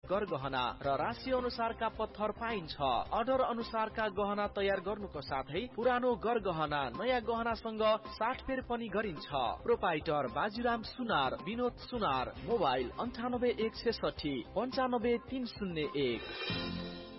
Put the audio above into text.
गरगहना र राशि अनुसारका पत्थर पाइन्छ। अर्डर अनुसारका गहना तयार गर्नुको साथै पुरानो गरगहना नयाँ गहनासँग साटफेर पनि गरिन्छ। प्रोपाइटर बाजीराम सुनार, विनोद सुनार। मोबाइल 98 166 95 301।